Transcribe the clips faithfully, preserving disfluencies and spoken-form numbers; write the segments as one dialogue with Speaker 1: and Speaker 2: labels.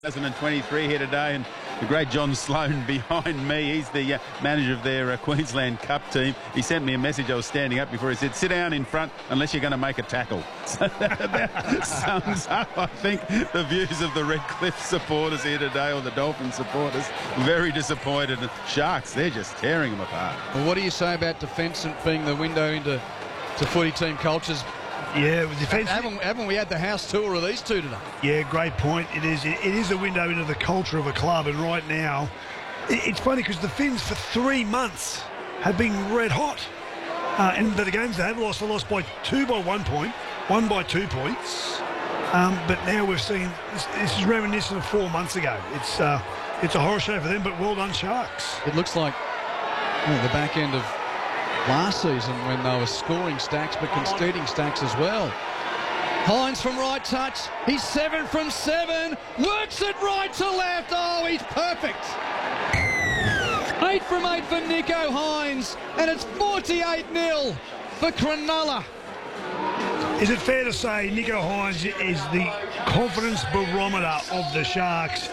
Speaker 1: twenty twenty-three here today, and the great John Sloan behind me. He's the uh, manager of their uh, Queensland Cup team. He sent me a message. I was standing up before. He said, sit down in front unless you're going to make a tackle. So that about sums up, I think, the views of the Redcliffe supporters here today, or the Dolphins supporters. Very disappointed. Sharks, they're just tearing them apart.
Speaker 2: Well, what do you say about defence being the window into to footy team cultures?
Speaker 3: Yeah, with defence.
Speaker 2: Haven't, haven't we had the house tour of these two today?
Speaker 3: Yeah, great point. It is. It, it is a window into the culture of a club, and right now, it, it's funny because the Finns for three months have been red hot, uh, and the games they have lost, they lost by two by one point, one by two points. Um, but now we've seen this, this is reminiscent of four months ago. It's uh, it's a horror show for them, but well done, Sharks.
Speaker 2: It looks like oh, the back end of last season when they were scoring stacks but conceding stacks as well. Hines from right touch. He's seven from seven. Works it right to left. Oh, he's perfect. Eight from eight for Nicho Hines. And it's forty-eight nil for Cronulla.
Speaker 3: Is it fair to say Nicho Hines is the confidence barometer of the Sharks?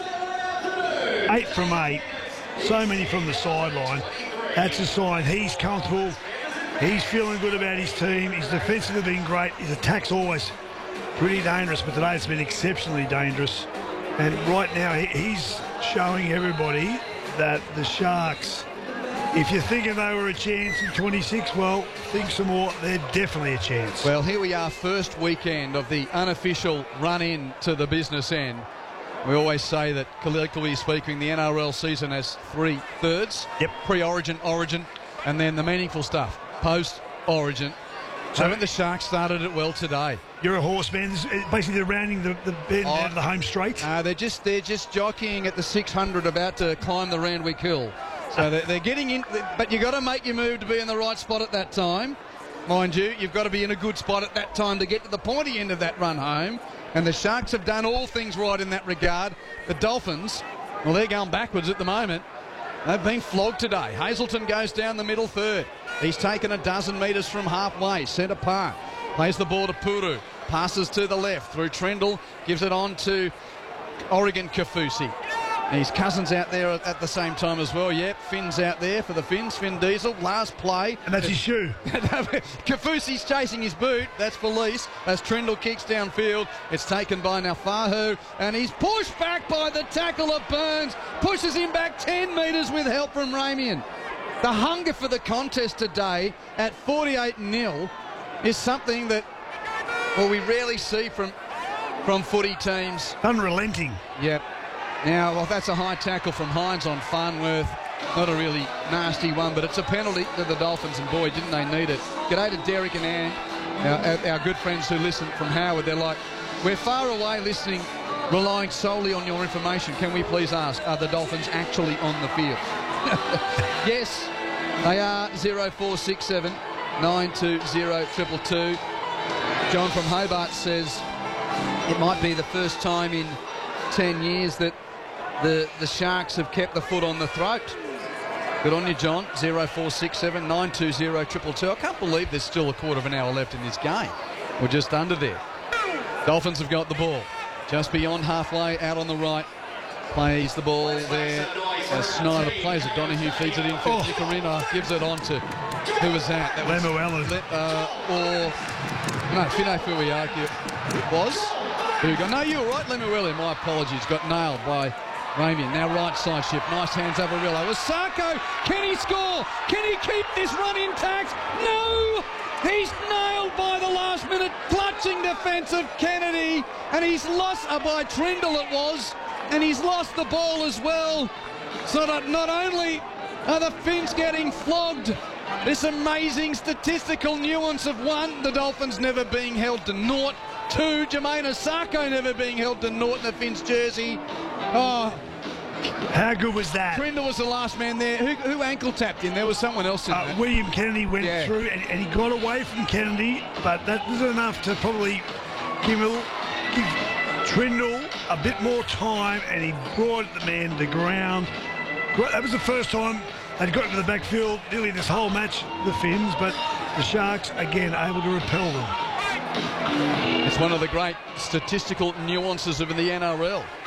Speaker 3: Eight from eight. So many from the sideline. That's a sign he's comfortable. He's feeling good about his team. His defensive has been great. His attack's always pretty dangerous, but today it's been exceptionally dangerous. And right now he, he's showing everybody that the Sharks, if you're thinking they were a chance in twenty-six, well, think some more. They're definitely a chance.
Speaker 2: Well, here we are, first weekend of the unofficial run-in to the business end. We always say that, collectively speaking, the N R L season has three thirds.
Speaker 3: Yep.
Speaker 2: Pre-origin, origin, and then the meaningful stuff, post-origin. So haven't the Sharks started it well today?
Speaker 3: You're a horseman. Basically, they're rounding the, the bend
Speaker 2: Oh,
Speaker 3: out of the home straight.
Speaker 2: Uh, they're just they're just jockeying at the six hundred, about to climb the Randwick Hill. So they're, they're getting in, but you've got to make your move to be in the right spot at that time. Mind you, you've got to be in a good spot at that time to get to the pointy end of that run home. And the Sharks have done all things right in that regard. The Dolphins, well, they're going backwards at the moment. They've been flogged today. Hazelton goes down the middle third. He's taken a dozen metres from halfway, centre park. Plays the ball to Puru. Passes to the left through Trendle. Gives it on to Oregon Kaufusi. His cousin's out there at the same time as well. Yep, Finn's out there for the Finns. Finn Diesel, last play.
Speaker 3: And that's his shoe.
Speaker 2: Kaufusi's chasing his boot. That's Felice. As Trendle kicks downfield, it's taken by Naufahu, and he's pushed back by the tackle of Burns. Pushes him back ten metres with help from Ramian. The hunger for the contest today at forty-eight nil is something that, well, we rarely see from, from footy teams.
Speaker 3: Unrelenting.
Speaker 2: Yep. Now, well, that's a high tackle from Hines on Farnworth. Not a really nasty one, but it's a penalty to the Dolphins, and boy, didn't they need it. G'day to Derek and Ann, our, our good friends who listen from Howard. They're like, we're far away listening, relying solely on your information. Can we please ask, are the Dolphins actually on the field? Yes, they are. zero four six seven nine two zero two two two. John from Hobart says it might be the first time in ten years that the, the Sharks have kept the foot on the throat. Good on you, John. zero four six seven nine two zero two two two. I can't believe there's still a quarter of an hour left in this game. We're just under there. Dolphins have got the ball. Just beyond halfway, out on the right. Plays the ball there. As Snyder plays it, Donahue feeds it in for
Speaker 3: Oh.
Speaker 2: Nicarina. Gives it on to, who was that? That was
Speaker 3: Lemuelu.
Speaker 2: Le- uh, or, no, Fine Fuiaki. It was? Who got, no, you were right, Lemuelu. My apologies. Got nailed by Ramian. Now right side shift. Nice hands over Rillo. Wasako, can he score? Can he keep this run intact? No! He's nailed by the last minute clutching defence of Kennedy. And he's lost, uh, by Trindle it was, and he's lost the ball as well. So that not only are the Finns getting flogged, this amazing statistical nuance of one, the Dolphins never being held to naught. Two, Jermaine Osako never being held to naught in the Finns jersey. Oh,
Speaker 3: How good was that?
Speaker 2: Trindle was the last man there. Who, who ankle tapped in? There was someone else in
Speaker 3: Uh,
Speaker 2: there.
Speaker 3: William Kennedy went
Speaker 2: Yeah.
Speaker 3: through and, and he got away from Kennedy, but that was enough to probably give, a, give Trindle a bit more time, and he brought the man to the ground. That was the first time they'd got into the backfield nearly this whole match, the Finns, but the Sharks, again, able to repel them.
Speaker 2: It's one of the great statistical nuances of the N R L.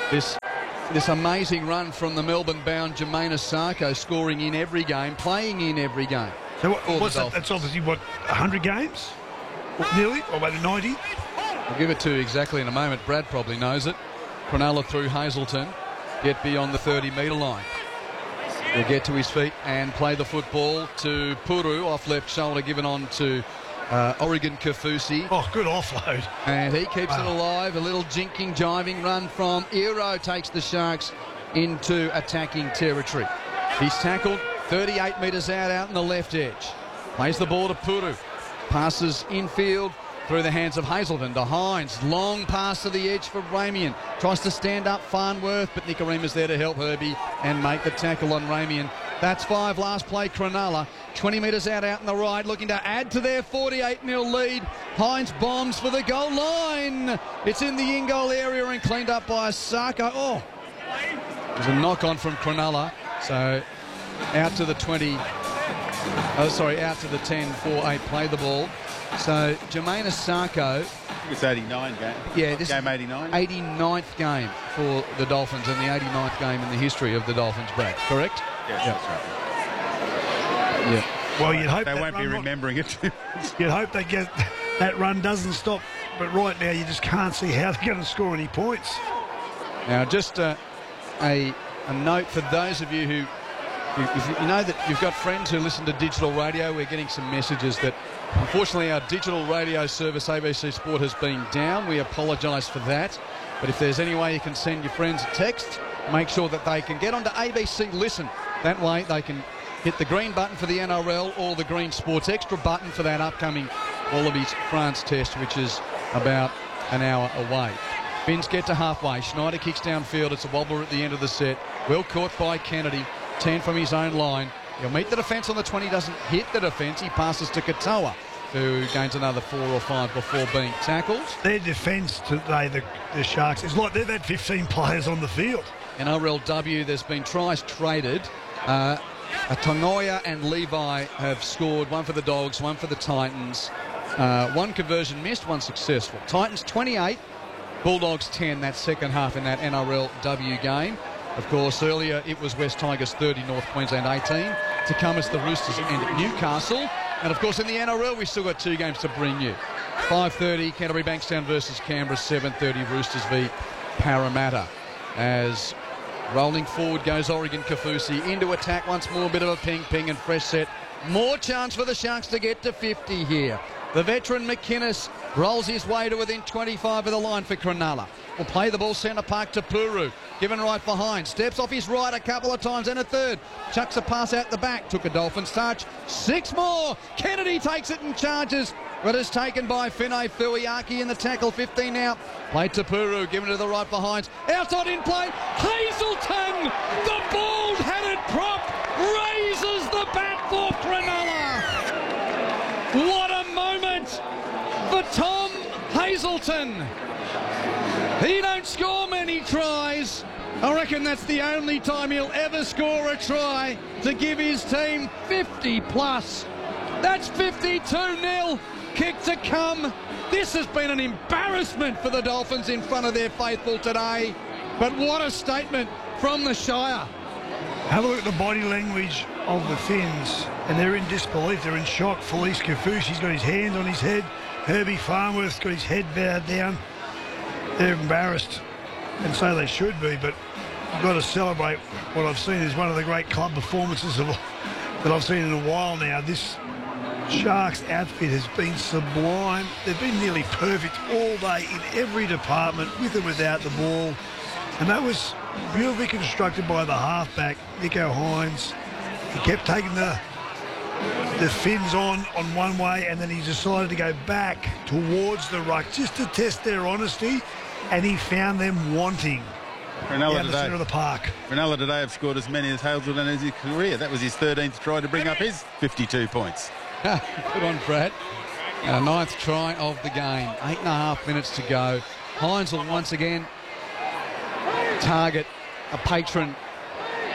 Speaker 2: This this amazing run from the Melbourne-bound Jermaine Asako, scoring in every game, playing in every game.
Speaker 3: So what,
Speaker 2: for
Speaker 3: what's
Speaker 2: the
Speaker 3: that? That's obviously, what, one hundred games? Nearly? Or maybe ninety?
Speaker 2: I'll give it to you exactly in a moment. Brad probably knows it. Cronulla through Hazelton, get beyond the thirty metre line. He'll get to his feet and play the football to Puru, off left shoulder, given on to uh, Oregon Kafusi.
Speaker 3: Oh, good offload.
Speaker 2: And he keeps
Speaker 3: wow.
Speaker 2: it alive. A little jinking, jiving run from Iro takes the Sharks into attacking territory. He's tackled thirty-eight metres out, out in the left edge. Plays the ball to Puru. Passes infield through the hands of Hazelton to Hines. Long pass to the edge for Ramian. Tries to stand up Farnworth, but Nicorima's there to help Herbie and make the tackle on Ramian. That's five. Last play, Cronulla. twenty metres out, out in the right, looking to add to their forty-eight nil lead. Hines bombs for the goal line. It's in the in-goal area and cleaned up by Asako. Oh, there's a knock-on from Cronulla. So out to the twenty. Oh, sorry, out to the ten, four eight, play the ball. So Jermaine Asako.
Speaker 1: I think it's eighty-nine game.
Speaker 2: Yeah, this
Speaker 1: game eighty-nine.
Speaker 2: eighty-ninth game for the Dolphins and the eighty-ninth game in the history of the Dolphins, Brad. Correct?
Speaker 1: Yes,
Speaker 2: yeah.
Speaker 1: that's right.
Speaker 2: Yeah.
Speaker 3: Well, you'd hope
Speaker 1: They
Speaker 3: that
Speaker 1: won't be
Speaker 3: run
Speaker 1: remembering it.
Speaker 3: You'd hope they get that run doesn't stop, but right now you just can't see how they're going to score any points.
Speaker 2: Now, just uh, a a note for those of you who. If you know that you've got friends who listen to digital radio, we're getting some messages that unfortunately our digital radio service A B C Sport has been down. We apologise for that. But if there's any way you can send your friends a text, make sure that they can get onto A B C Listen. That way they can hit the green button for the N R L or the green Sports Extra button for that upcoming Wallabies France test, which is about an hour away. Finns get to halfway. Schneider kicks downfield. It's a wobbler at the end of the set. Well caught by Kennedy. ten from his own line. He'll meet the defence on the twenty, doesn't hit the defence. He passes to Katoa, who gains another four or five before being tackled.
Speaker 3: Their defence today, the, the Sharks, it's like they've had fifteen players on the field.
Speaker 2: In R L W, there's been tries traded. Uh, Tongoia and Levi have scored, one for the Dogs, one for the Titans. Uh, one conversion missed, one successful. Titans twenty-eight, Bulldogs ten, that second half in that N R L W game. Of course, earlier it was West Tigers thirty, North Queensland eighteen. To come as the Roosters and Newcastle. And of course, in the N R L, we've still got two games to bring you. five thirty, Canterbury Bankstown versus Canberra. seven thirty, Roosters v Parramatta. As rolling forward goes Oregon Kafusi into attack once more. A bit of a ping, ping and fresh set. More chance for the Sharks to get to fifty here. The veteran McInnes rolls his way to within twenty-five of the line for Cronulla. Will play the ball centre park to Puru. Given right behind. Steps off his right a couple of times and a third. Chucks a pass out the back. Took a Dolphins touch. Six more. Kennedy takes it and charges. But it's taken by Finay Fuiaki in the tackle. fifteen now. Played to Puru. Given to the right behind. Outside in play. Hazelton. The bald-headed prop raises the bat for Cronulla. What a moment for Tom Hazelton. He don't score many tries. I reckon that's the only time he'll ever score a try to give his team fifty plus. That's fifty-two nil. Kick to come. This has been an embarrassment for the Dolphins in front of their faithful today. But what a statement from the Shire.
Speaker 3: Have a look at the body language of the Finns, and they're in disbelief. They're in shock. Felice Kafusi's got his hand on his head. Herbie Farnworth's got his head bowed down. They're embarrassed, and so they should be, but I've got to celebrate what I've seen as one of the great club performances of, that I've seen in a while now. This Sharks outfit has been sublime. They've been nearly perfect all day in every department, with and without the ball. And that was beautifully constructed by the halfback, Nicho Hines. He kept taking the the Finns on on one way, and then he decided to go back towards the ruck just to test their honesty, and he found them wanting
Speaker 1: Cronulla
Speaker 3: down the
Speaker 1: today,
Speaker 3: centre of the park.
Speaker 1: Cronulla today have scored as many as Hazelton in his career. That was his thirteenth try to bring up his fifty-two points.
Speaker 2: Good on, Brad. Our ninth try of the game. Eight and a half minutes to go. Hines will once again target a patron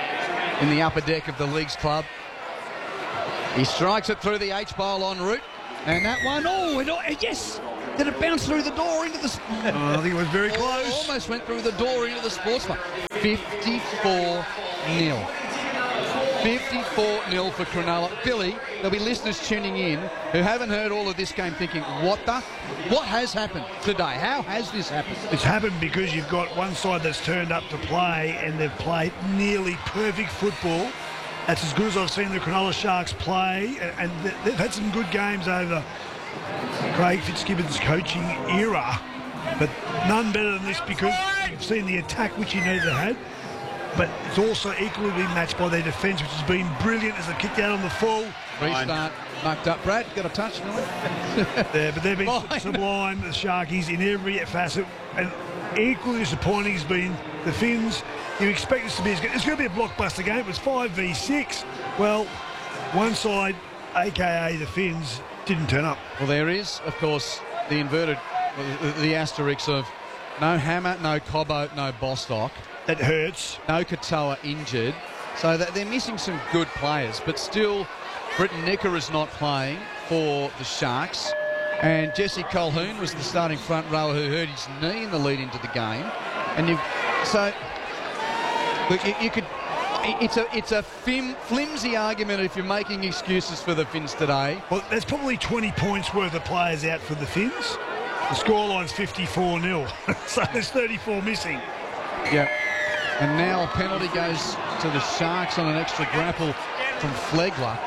Speaker 2: in the upper deck of the Leagues Club. He strikes it through the H-bowl en route. And that one, oh, it, oh yes! Did it bounce through the door into the...
Speaker 3: Oh, I think it was very close.
Speaker 2: Oh, almost went through the door into the sports bar. fifty-four nil. fifty-four nil for Cronulla. Billy, there'll be listeners tuning in who haven't heard all of this game thinking, what the... What has happened today? How has this happened?
Speaker 3: It's happened because you've got one side that's turned up to play and they've played nearly perfect football. That's as good as I've seen the Cronulla Sharks play, and they've had some good games over Craig Fitzgibbon's coaching era, but none better than this because you've seen the attack which you never had, but it's also equally been matched by their defence, which has been brilliant as they've kicked out on the full.
Speaker 2: Restart, mucked up. Brad, got a touch, no?
Speaker 3: Yeah, but they've been Fine. sublime, the Sharkies, in every facet, and equally disappointing has been the Finns. You expect this to be, it's going to be a blockbuster game. It was five v six. Well, one side, a k a the Finns, didn't turn up.
Speaker 2: Well, there is, of course, the inverted, the, the asterisk of no Hammer, no Cobbo, no Bostock.
Speaker 3: That hurts.
Speaker 2: No Katoa injured. So that they're missing some good players, but still Britton Nicker is not playing for the Sharks. And Jesse Colquhoun was the starting front rower who hurt his knee in the lead into the game. And you so... Look, you, you could. It's a it's a flim, flimsy argument if you're making excuses for the Finns today.
Speaker 3: Well, there's probably twenty points worth of players out for the Finns. The scoreline's fifty-four nil, so there's thirty-four missing.
Speaker 2: Yeah. And now a penalty goes to the Sharks on an extra grapple from Flegler.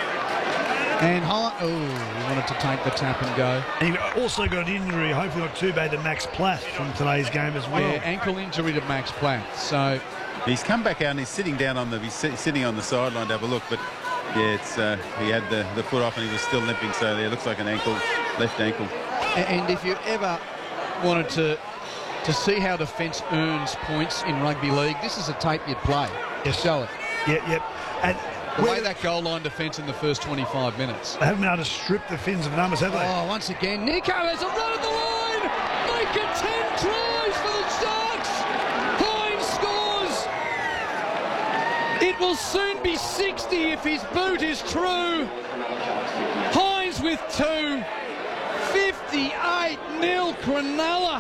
Speaker 2: And Hart, oh, he wanted to take the tap and go.
Speaker 3: And you've also got an injury, hopefully not too bad, to Max Platt from today's game as well.
Speaker 2: Yeah, ankle injury to Max Platt. So.
Speaker 1: He's come back out and he's sitting down on the he's sitting on the sideline to have a look, but yeah, it's uh, he had the, the foot off and he was still limping, so it looks like an ankle, left ankle.
Speaker 2: And if you ever wanted to to see how defence earns points in rugby league, this is a tape you'd play.
Speaker 3: Yes,
Speaker 2: show it.
Speaker 3: Yep, yep. And
Speaker 2: the way that goal line defence in the first twenty-five minutes.
Speaker 3: They haven't been able to strip the Finns of numbers, have they?
Speaker 2: Oh, once again, Nico has a run at the line. Make it ten tries for the Sharks. Hines scores. It will soon be sixty if his boot is true. Hines with two. fifty-eight nil Cronulla.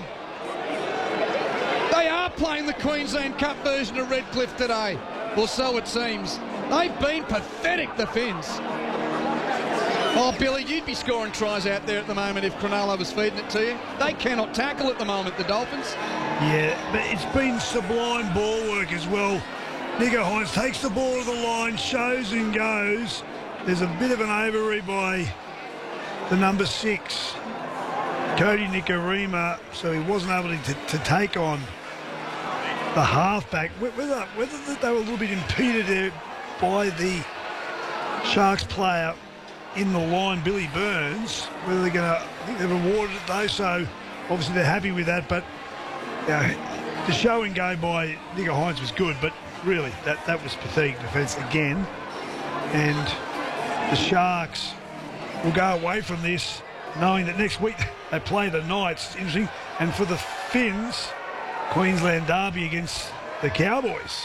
Speaker 2: They are playing the Queensland Cup version of Redcliffe today. Or so it seems. They've been pathetic, the Finns. Oh, Billy, you'd be scoring tries out there at the moment if Cronulla was feeding it to you. They cannot tackle at the moment, the Dolphins.
Speaker 3: Yeah, but it's been sublime ball work as well. Nico Hines takes the ball to the line, shows and goes. There's a bit of an overread by the number six, Cody Nikorima, so he wasn't able to, to take on the halfback. Whether, whether they were a little bit impeded there by the Sharks player in the line, Billy Burns, whether they're going to, I think they've awarded it though, so obviously they're happy with that, but you know, the show and go by Nico Hines was good, but really that, that was pathetic defence again. And the Sharks will go away from this knowing that next week they play the Knights. It's interesting. And for the Finns, Queensland derby against the Cowboys,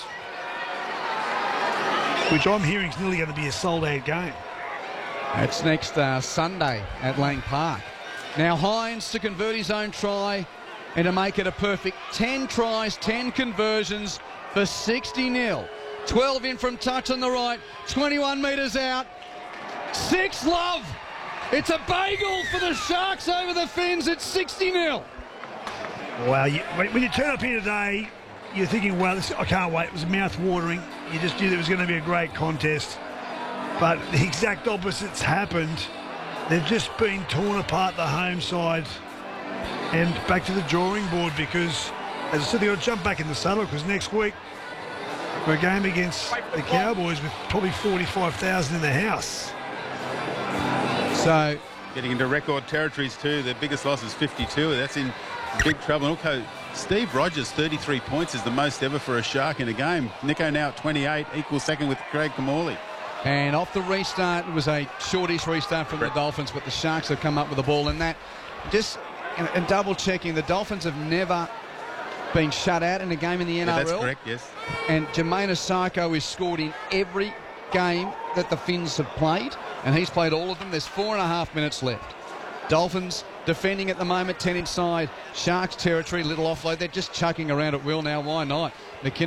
Speaker 3: which I'm hearing is nearly going to be a sold-out game.
Speaker 2: That's next uh, Sunday at Lang Park. Now Hines to convert his own try and to make it a perfect ten tries, ten conversions for sixty nil. twelve in from touch on the right, twenty-one metres out. Six love. It's a bagel for the Sharks over the Finns. It's sixty nil.
Speaker 3: Wow, you, when you turn up here today, you're thinking, well, this, I can't wait. It was mouth-watering. You just knew there was going to be a great contest. But the exact opposite's happened. They've just been torn apart, the home side, and back to the drawing board because, as I said, they've got to jump back in the saddle because next week we're a game against the Cowboys with probably forty-five thousand in the house.
Speaker 2: So
Speaker 1: getting into record territories too. Their biggest loss is fifty-two. That's in big trouble. And also, Steve Rogers, thirty-three points is the most ever for a Shark in a game. Nico now at twenty-eight, equal second with Craig Kamali.
Speaker 2: And off the restart, it was a shortish restart from
Speaker 1: Correct.
Speaker 2: the Dolphins, but the Sharks have come up with the ball. And that, just and, and double checking, the Dolphins have never been shut out in a game in the N R L.
Speaker 1: Yeah, that's correct, yes.
Speaker 2: And Jermaine Asako is scored in every game that the Finns have played. and he's played all of them. There's four and a half minutes left. Dolphins defending at the moment, ten inside. Sharks territory, little offload. They're just chucking around at will now. Why not? McKinnon